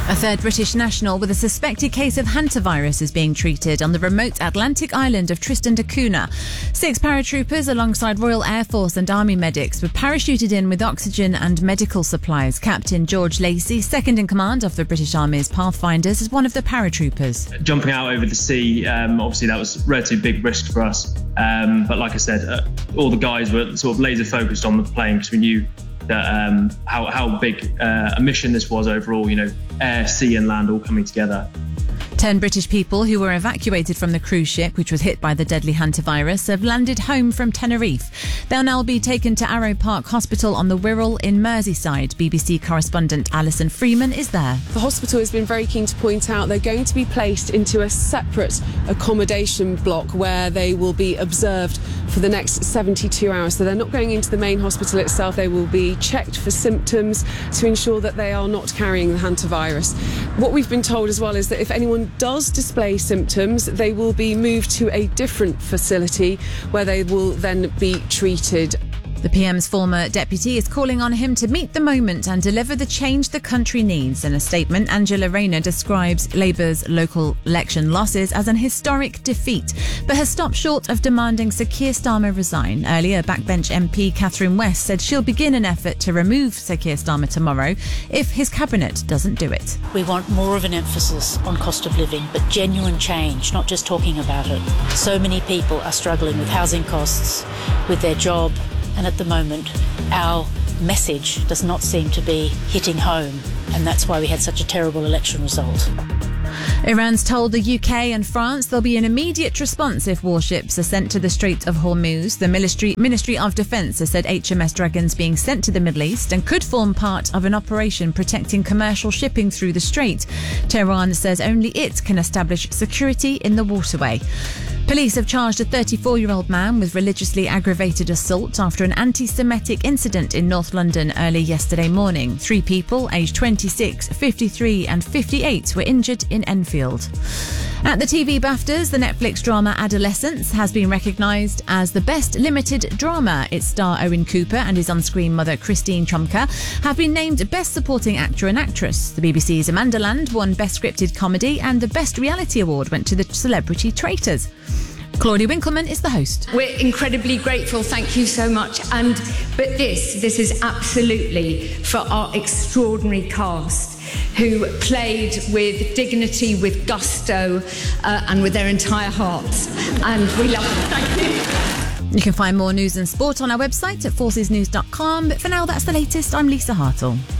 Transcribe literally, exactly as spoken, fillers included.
A third British national with a suspected case of hantavirus is being treated on the remote Atlantic island of Tristan da Cunha. Six paratroopers alongside Royal Air Force and Army medics were parachuted in with oxygen and medical supplies. Captain George Lacey, second in command of the British Army's Pathfinders, is one of the paratroopers. Jumping out over the sea, um, obviously that was a relatively big risk for us. Um, but like I said, uh, all the guys were sort of laser focused on the plane because we knew that um, how, how big uh, a mission this was overall, you know, air, sea and land all coming together. Ten British people who were evacuated from the cruise ship, which was hit by the deadly hantavirus, have landed home from Tenerife. They'll now be taken to Arrow Park Hospital on the Wirral in Merseyside. B B C correspondent Alison Freeman is there. The hospital has been very keen to point out they're going to be placed into a separate accommodation block where they will be observed for the next seventy-two hours. So they're not going into the main hospital itself. They will be checked for symptoms to ensure that they are not carrying the hantavirus. What we've been told as well is that if anyone does display symptoms, they will be moved to a different facility where they will then be treated. The P M's former deputy is calling on him to meet the moment and deliver the change the country needs. In a statement, Angela Rayner describes Labour's local election losses as an historic defeat, but has stopped short of demanding Sir Keir Starmer resign. Earlier, backbench M P Catherine West said she'll begin an effort to remove Sir Keir Starmer tomorrow if his cabinet doesn't do it. We want more of an emphasis on cost of living, but genuine change, not just talking about it. So many people are struggling with housing costs, with their job, and at the moment, our message does not seem to be hitting home, and that's why we had such a terrible election result. Iran's told the U K and France there'll be an immediate response if warships are sent to the Strait of Hormuz. The Ministry, Ministry of Defence has said H M S Dragons being sent to the Middle East and could form part of an operation protecting commercial shipping through the strait. Tehran says only it can establish security in the waterway. Police have charged a thirty-four-year-old man with religiously aggravated assault after an anti-Semitic incident in North London early yesterday morning. Three people, aged twenty-six, fifty-three and fifty-eight, were injured in Enfield. At the T V BAFTAs, the Netflix drama Adolescence has been recognised as the best limited drama. Its star Owen Cooper and his on-screen mother Christine Chomka have been named Best Supporting Actor and Actress. The B B C's Amanda Land won Best Scripted Comedy, and the Best Reality Award went to the Celebrity Traitors. Claudia Winkleman is the host. We're incredibly grateful, thank you so much. And but this, this is absolutely for our extraordinary cast who played with dignity, with gusto, uh, and with their entire hearts. And we love them. Thank you. You can find more news and sport on our website at forces news dot com. But for now, that's the latest. I'm Lisa Hartle.